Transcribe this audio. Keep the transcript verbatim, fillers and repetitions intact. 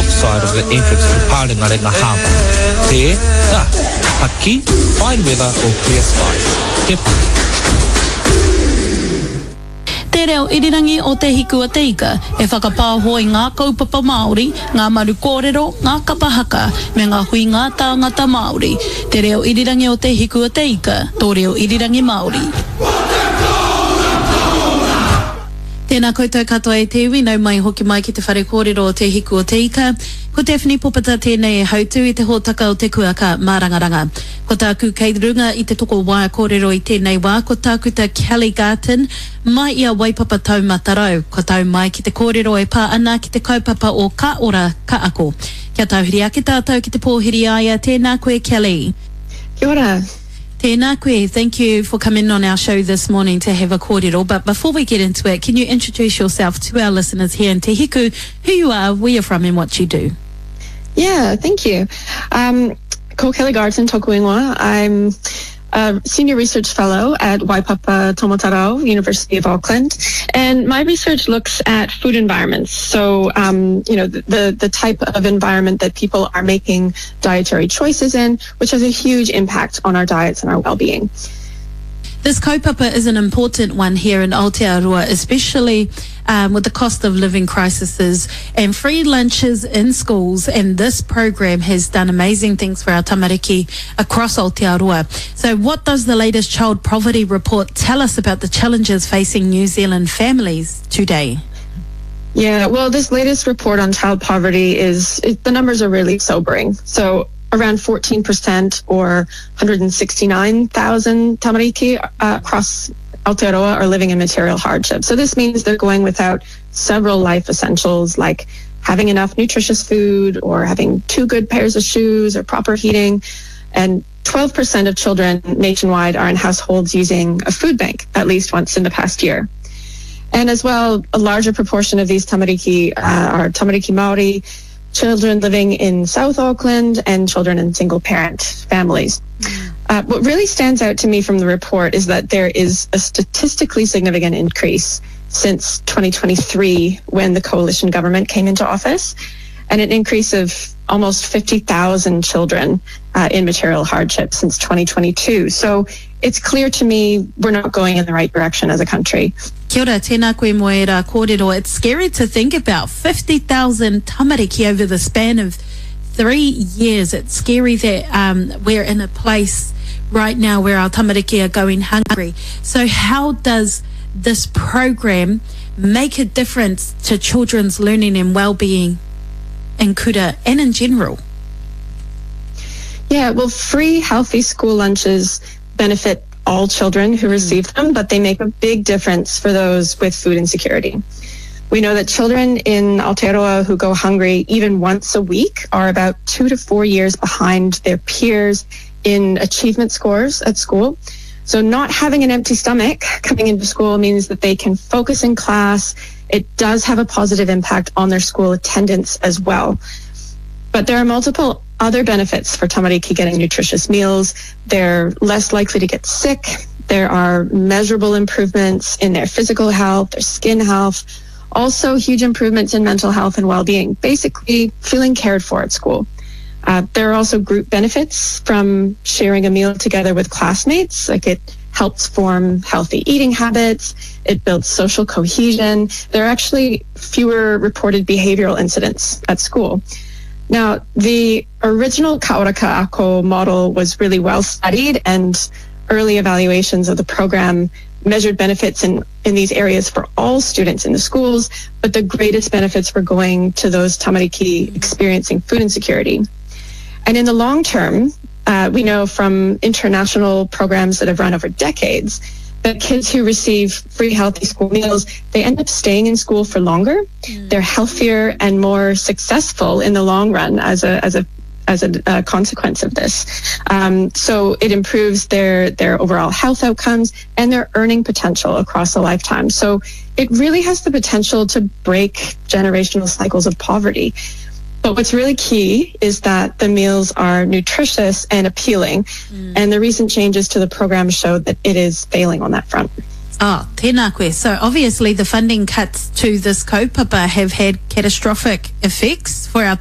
north side of the entrance to Parengarenga Harbour. There, ah, paki, fine weather or clear skies. Ke paki. Te reo irirangi o te hiku a te ika, e whakapāhoi ngā kaupapa Māori, ngā maru kōrero, ngā kapahaka, me ngā hui ngā tāngata Māori. Te reo irirangi o te hiku a te ika, tō reo irirangi Māori. Tēnā koutou katoa e te iwi, nau mai hoki mai ki te whare kōrero o te hiku o te ika. Ko Daphne Popata tēnei e hautu i te hōtaka o te kuaka mārangaranga. Ko tāku kei runga i te toko wā kōrero i tēnei wā, ko tāku ta Kelly Garton, mai ia waipapa tau matarau. Ko tau mai ki te kōrero e pā ana ki te kaupapa o ka ora ka ako. Kia tauhiri ake tātou ki te pōhiri aia, tēnā koe Kelly. Kia ora. Tēnā koe, thank you for coming on our show this morning to have a kōrero. But before we get into it, can you introduce yourself to our listeners here in Te Hiku, who you are, where you're from and what you do? Yeah, thank you. Um, ko Kelly Garton, toku ingoa. I'm a senior research fellow at Waipapa Tomotarau, University of Auckland, and my research looks at food environments. So, um, you know, the, the the type of environment that people are making dietary choices in, which has a huge impact on our diets and our well-being. This kaupapa is an important one here in Aotearoa, especially um, with the cost of living crises and free lunches in schools. And this program has done amazing things for our tamariki across Aotearoa. So what does the latest child poverty report tell us about the challenges facing New Zealand families today? Yeah, well, this latest report on child poverty is, it, the numbers are really sobering. So around fourteen percent or one hundred sixty-nine thousand tamariki uh, across Aotearoa are living in material hardship. So this means they're going without several life essentials like having enough nutritious food or having two good pairs of shoes or proper heating. And twelve percent of children nationwide are in households using a food bank at least once in the past year. And as well, a larger proportion of these tamariki uh, are tamariki Māori, children living in South Auckland, and children in single-parent families. Mm. Uh, what really stands out to me from the report is that there is a statistically significant increase since twenty twenty-three, when the coalition government came into office, and an increase of almost fifty thousand children uh, in material hardship since twenty twenty-two. So it's clear to me we're not going in the right direction as a country. Kia ora, tēnā koe moera kōrero. It's scary to think about fifty thousand tamariki over the span of three years. It's scary that um, we're in a place right now where our tamariki are going hungry. So how does this program make a difference to children's learning and well-being in Kura and in general? Yeah, well, free, healthy school lunches benefit all children who receive them, but they make a big difference for those with food insecurity. We know that children in Aotearoa who go hungry even once a week are about two to four years behind their peers in achievement scores at school. So not having an empty stomach coming into school means that they can focus in class. It does have a positive impact on their school attendance as well. But there are multiple other benefits for tamariki getting nutritious meals. They're less likely to get sick. There are measurable improvements in their physical health, their skin health, also huge improvements in mental health and well-being, basically feeling cared for at school. Uh, there are also group benefits from sharing a meal together with classmates, like it helps form healthy eating habits, it builds social cohesion. There are actually fewer reported behavioral incidents at school. Now, the original Ka Ora Ka Ako model was really well studied, and early evaluations of the program measured benefits in, in these areas for all students in the schools, but the greatest benefits were going to those tamariki experiencing food insecurity. And in the long term, uh, we know from international programs that have run over decades that kids who receive free healthy school meals, they end up staying in school for longer. Mm. They're healthier and more successful in the long run as a as a as a uh, consequence of this. Um, so it improves their their overall health outcomes and their earning potential across a lifetime. So it really has the potential to break generational cycles of poverty. But what's really key is that the meals are nutritious and appealing. Mm. And the recent changes to the program show that it is failing on that front. Ah, tēnā koe. So obviously the funding cuts to this kaupapa have had catastrophic effects for our